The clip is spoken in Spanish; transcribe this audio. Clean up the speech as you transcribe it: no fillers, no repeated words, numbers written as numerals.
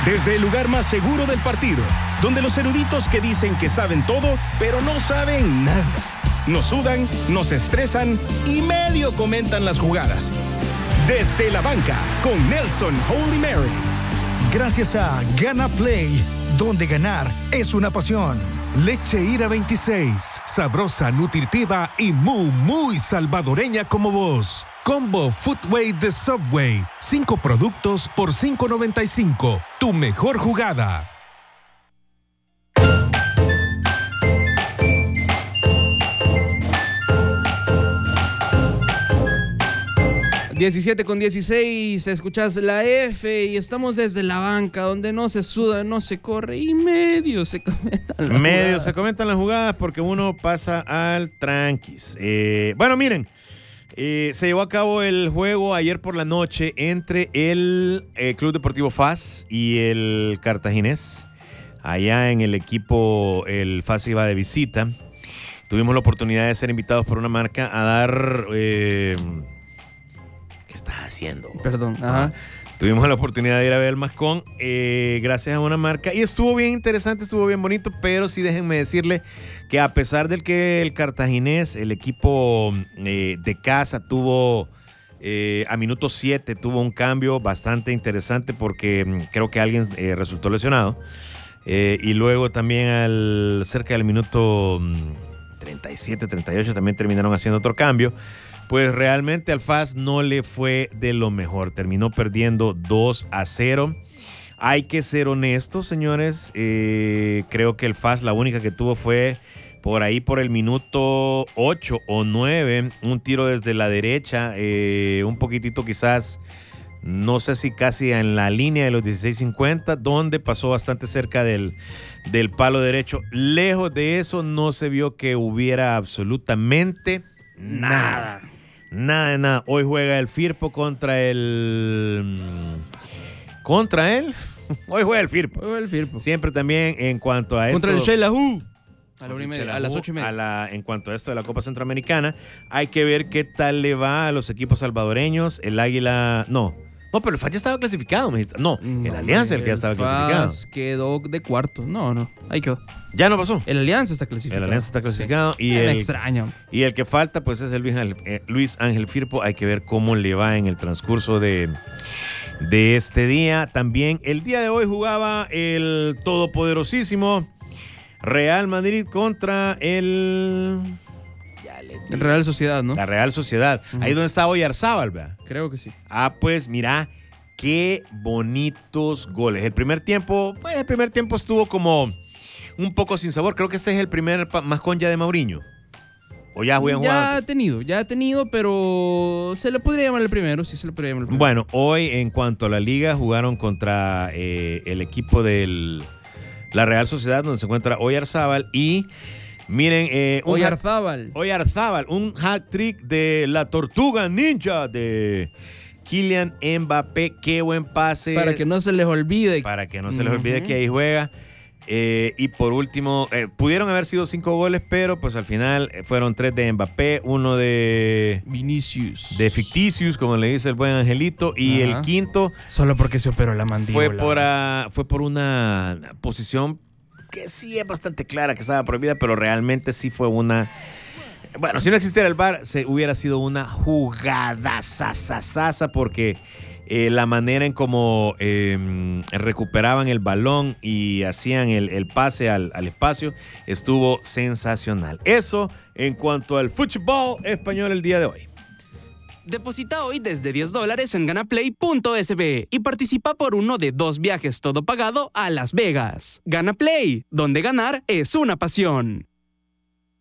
Desde el lugar más seguro del partido, donde los eruditos que dicen que saben todo, pero no saben nada. Nos sudan, nos estresan y medio comentan las jugadas. Desde la banca, con Nelson Holy Mary. Gracias a Gana Play, donde ganar es una pasión. Leche Ira 26, sabrosa, nutritiva y muy salvadoreña como vos. Combo Footway de Subway, 5 productos por $5.95. Tu mejor jugada. (17:16), escuchas la F y estamos desde la banca, donde no se suda, no se corre y medio se comentan las jugadas porque uno pasa al tranquis. Bueno, miren, se llevó a cabo el juego ayer por la noche entre el Club Deportivo FAS y el Cartaginés. Allá en el equipo, el FAS iba de visita. Tuvimos la oportunidad de ser invitados por una marca a dar... ¿Qué estás haciendo? Perdón. Ajá. Tuvimos la oportunidad de ir a ver el Mascón gracias a una marca y estuvo bien interesante, estuvo bien bonito, pero sí déjenme decirle que a pesar del que el Cartaginés, el equipo de casa tuvo a minuto 7, tuvo un cambio bastante interesante porque creo que alguien resultó lesionado y luego también cerca del minuto 37, 38 también terminaron haciendo otro cambio. Pues realmente al FAS no le fue de lo mejor. Terminó perdiendo 2-0. Hay que ser honestos, señores. Creo que el FAS la única que tuvo fue por ahí por el minuto 8 o 9. Un tiro desde la derecha. Un poquitito quizás, no sé si casi en la línea de los 16.50, donde pasó bastante cerca del palo derecho. Lejos de eso no se vio que hubiera absolutamente nada. Nada. Hoy juega el Firpo contra él. Hoy juega el Firpo. Siempre también en cuanto a contra esto. Contra el Xelajú. A las 8:30. En cuanto a esto de la Copa Centroamericana, hay que ver qué tal le va a los equipos salvadoreños. El Águila. No, pero el FAS ya estaba clasificado. El Alianza el que ya estaba clasificado. Quedó de cuarto. No. Ahí quedó. Ya no pasó. El Alianza está clasificado. Sí. Y extraño. Y el que falta, pues, es el Luis Ángel Firpo. Hay que ver cómo le va en el transcurso de este día. También el día de hoy jugaba el todopoderosísimo Real Madrid contra el Real Sociedad, ¿no? La Real Sociedad. Uh-huh. Ahí donde está Oyarzábal, ¿verdad? Creo que sí. Pues mira, qué bonitos goles. El primer tiempo estuvo como un poco sin sabor. Creo que este es el primer Mascón ya de Mauriño. ¿O ya habían jugado? Ya ha tenido, pero se le podría llamar el primero. Sí, se le podría llamar el primero. Bueno, hoy en cuanto a la liga, jugaron contra el equipo de la Real Sociedad, donde se encuentra Oyarzábal y... Miren, Oyarzábal, un hat-trick de la Tortuga Ninja de Kylian Mbappé. Qué buen pase. Para que no se les olvide. Que ahí juega. Y por último, pudieron haber sido 5 goles, pero pues al final fueron 3 de Mbappé, 1 de Vinicius. De ficticius, como le dice el buen Angelito, y el quinto... Solo porque se operó la mandíbula. Fue por una posición que sí es bastante clara que estaba prohibida, pero realmente sí fue una... Bueno, si no existiera el VAR, hubiera sido una jugada sasasasa, porque la manera en cómo recuperaban el balón y hacían el pase al espacio estuvo sensacional. Eso en cuanto al fútbol español el día de hoy. Deposita hoy desde $10 en ganaplay.sb y participa por uno de 2 viajes todo pagado a Las Vegas. Gana Play, donde ganar es una pasión.